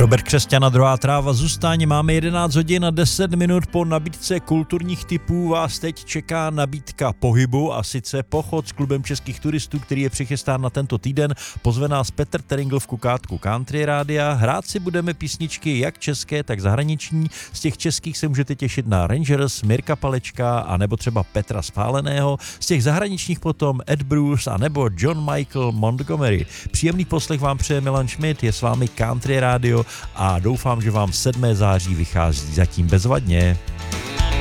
Robert Křesťan a Druhá tráva zůstání. Máme 11 hodin a 10 minut. Po nabídce kulturních tipů vás teď čeká nabídka pohybu, a sice pochod s klubem českých turistů, který je přichystán na tento týden. Pozve nás Petr Teringl v Kukátku Country Rádia. Hrát si budeme písničky jak české, tak zahraniční. Z těch českých se můžete těšit na Rangers, Mirka Palečka a nebo třeba Petra Spáleného. Z těch zahraničních potom Ed Bruce a nebo John Michael Montgomery. Příjemný poslech vám přeje Milan Schmidt, je s vámi Country Radio a doufám, že vám 7. září vychází zatím bezvadně.